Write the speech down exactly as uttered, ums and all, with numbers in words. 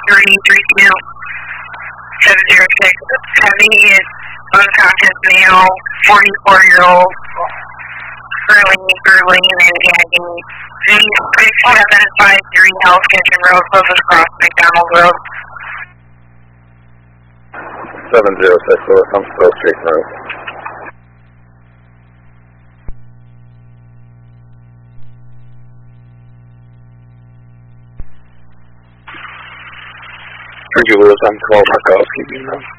three three two seven zero six. Heavy is unconscious male, forty-four year old, currently gurgling and gagging. V six seven five three Hell's Kitchen Road, closest across McDonald Road. seven zero six, Lewis, I'm still Street Road. Thank you, Lewis, I'm twelve Markowski, you know.